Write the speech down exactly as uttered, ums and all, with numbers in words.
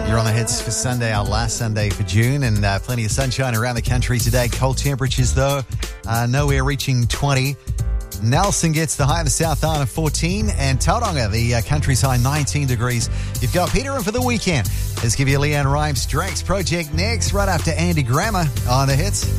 You're on the hits for Sunday, our last Sunday for June, and uh, plenty of sunshine around the country today. Cold temperatures, though, uh, nowhere reaching twenty. Nelson gets the high of the South Island of fourteen, and Tauranga, the uh, country's high, nineteen degrees. You've got Peter in for the weekend. Let's give you Leanne Rimes' Drake's Project next, right after Andy Grammer on the hits.